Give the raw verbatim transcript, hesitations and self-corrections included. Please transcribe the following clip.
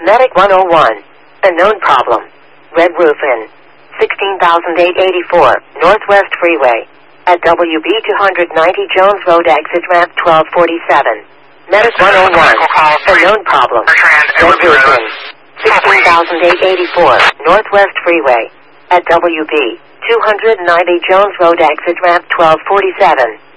Medic one oh one. A known problem. Red roof in. sixteen thousand eight hundred eighty-four, Northwest Freeway. At W B two ninety Jones Road, exit ramp twelve forty-seven. Medic one oh one. A known problem. Red roof in. sixteen thousand eight hundred eighty-four, Northwest Freeway. At W B two ninety Jones Road, exit ramp twelve forty-seven.